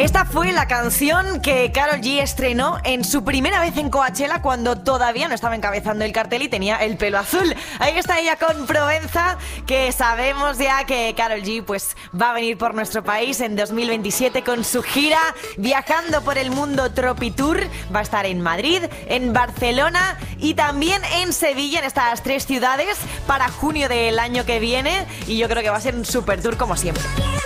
Esta fue la canción que Karol G estrenó en su primera vez en Coachella cuando todavía no estaba encabezando el cartel y tenía el pelo azul. Ahí está ella con Provenza, que sabemos ya que Karol G pues va a venir por nuestro país en 2027 con su gira viajando por el mundo Tropitour. Va a estar en Madrid, en Barcelona y también en Sevilla, en estas tres ciudades para junio del año que viene, y yo creo que va a ser un super tour como siempre.